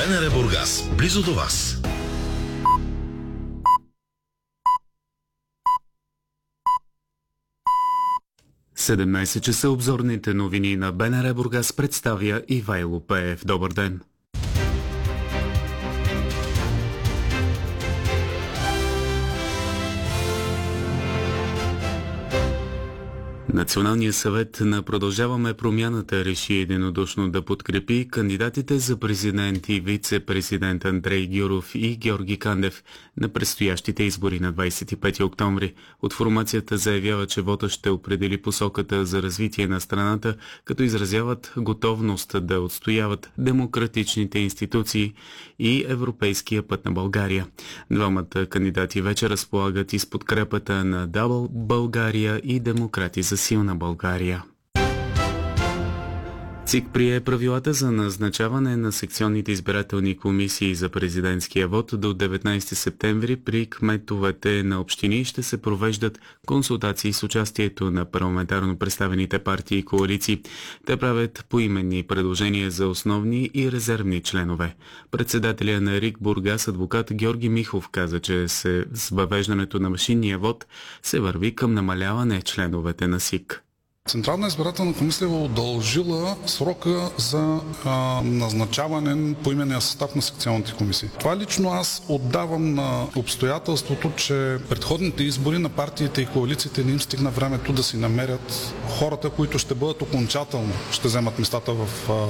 БНР Бургас, близо до вас. Часа обзорните новини на БНР Бургас представя Ивайло Пеев. Добър ден! Националният съвет на Продължаваме промяната реши единодушно да подкрепи кандидатите за президент и вице-президент Андрей Гюров и Георги Кандев на предстоящите избори на 25 октомври. От формацията заявява, че вота ще определи посоката за развитие на страната, като изразяват готовност да отстояват демократичните институции и европейския път на България. Двамата кандидати вече разполагат и с подкрепата на Дабъл България и Демократи за силна България. ЦИК прие правилата за назначаване на секционните избирателни комисии за президентския вод до 19 септември при кметовете на общини. Ще се провеждат консултации с участието на парламентарно представените партии и коалиции. Те правят поименни предложения за основни и резервни членове. Председателя на РИК Бургас, адвокат Георги Михов, каза, че с въвеждането на машинния вод се върви към намаляване членовете на СИК. Централна избирателна комисия е удължила срока за назначаване по именния състав на секционните комисии. Това лично аз отдавам на обстоятелството, че предходните избори на партиите и коалициите не им стигна времето да си намерят хората, които ще бъдат окончателно, ще вземат местата в